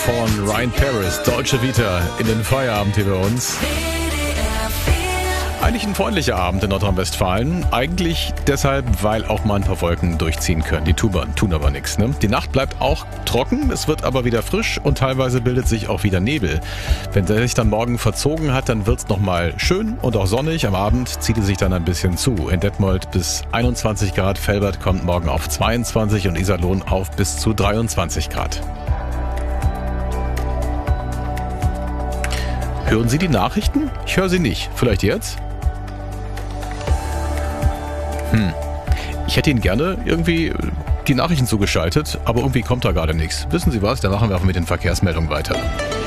von Ryan Paris, Deutsche Vita, in den Feierabend hier bei uns. Eigentlich ein freundlicher Abend in Nordrhein-Westfalen. Eigentlich deshalb, weil auch mal ein paar Wolken durchziehen können. Die tun aber nichts. Ne? Die Nacht bleibt auch trocken, es wird aber wieder frisch und teilweise bildet sich auch wieder Nebel. Wenn der sich dann morgen verzogen hat, dann wird es nochmal schön und auch sonnig. Am Abend zieht es sich dann ein bisschen zu. In Detmold bis 21 Grad, Velbert kommt morgen auf 22 und Iserlohn auf bis zu 23 Grad. Hören Sie die Nachrichten? Ich höre sie nicht. Vielleicht jetzt? Ich hätte Ihnen gerne irgendwie die Nachrichten zugeschaltet, aber irgendwie kommt da gerade nichts. Wissen Sie was? Dann machen wir einfach mit den Verkehrsmeldungen weiter.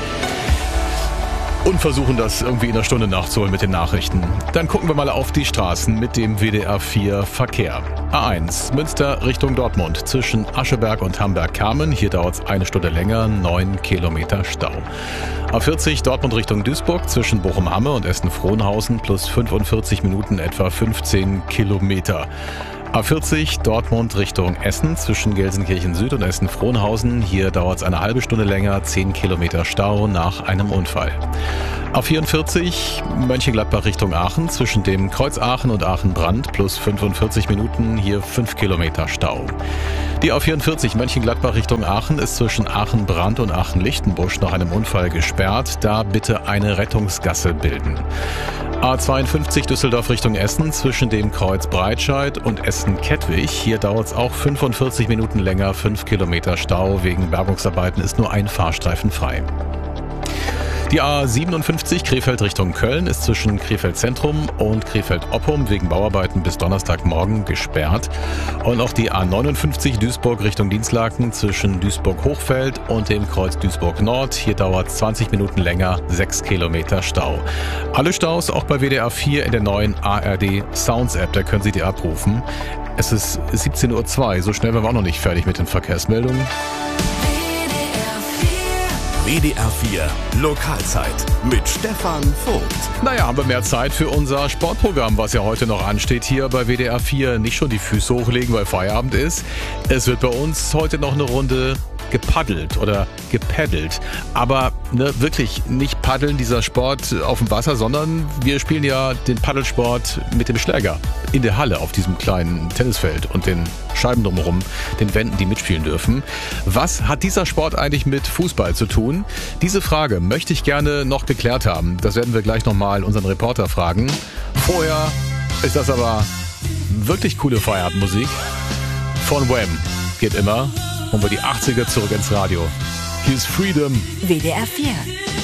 Und versuchen das irgendwie in einer Stunde nachzuholen mit den Nachrichten. Dann gucken wir mal auf die Straßen mit dem WDR 4 Verkehr. A1 Münster Richtung Dortmund zwischen Ascheberg und Hamburg-Kamen. Hier dauert es eine Stunde länger, 9 Kilometer Stau. A40 Dortmund Richtung Duisburg zwischen Bochum-Hamme und Essen-Frohnhausen plus 45 Minuten etwa 15 Kilometer. A40 Dortmund Richtung Essen zwischen Gelsenkirchen Süd und Essen-Frohnhausen. Hier dauert es eine halbe Stunde länger, 10 Kilometer Stau nach einem Unfall. A44 Mönchengladbach Richtung Aachen zwischen dem Kreuz Aachen und Aachen-Brand plus 45 Minuten, hier 5 Kilometer Stau. Die A44 Mönchengladbach Richtung Aachen ist zwischen Aachen-Brand und Aachen-Lichtenbusch nach einem Unfall gesperrt. Da bitte eine Rettungsgasse bilden. A52 Düsseldorf Richtung Essen zwischen dem Kreuz Breitscheid und Essen-Kettwig. Hier dauert es auch 45 Minuten länger, 5 Kilometer Stau. Wegen Bergungsarbeiten ist nur ein Fahrstreifen frei. Die A57 Krefeld Richtung Köln ist zwischen Krefeld Zentrum und Krefeld Oppum wegen Bauarbeiten bis Donnerstagmorgen gesperrt. Und auch die A59 Duisburg Richtung Dinslaken zwischen Duisburg-Hochfeld und dem Kreuz Duisburg Nord. Hier dauert es 20 Minuten länger, 6 Kilometer Stau. Alle Staus auch bei WDR 4 in der neuen ARD Sounds App, da können Sie die abrufen. Es ist 17:02 Uhr, so schnell waren wir auch noch nicht fertig mit den Verkehrsmeldungen. WDR 4 Lokalzeit mit Stefan Vogt. Naja, haben wir mehr Zeit für unser Sportprogramm, was ja heute noch ansteht hier bei WDR 4. Nicht schon die Füße hochlegen, weil Feierabend ist. Es wird bei uns heute noch eine Runde gepaddelt oder gepaddelt. Aber wirklich nicht paddeln, dieser Sport auf dem Wasser, sondern wir spielen ja den Paddelsport mit dem Schläger in der Halle auf diesem kleinen Tennisfeld und den Scheiben drumherum, den Wänden, die mitspielen dürfen. Was hat dieser Sport eigentlich mit Fußball zu tun? Diese Frage möchte ich gerne noch geklärt haben. Das werden wir gleich nochmal unseren Reporter fragen. Vorher ist das aber wirklich coole Feierabendmusik von Wham. Geht immer. Und wir die 80er zurück ins Radio. Hier ist Freedom. WDR 4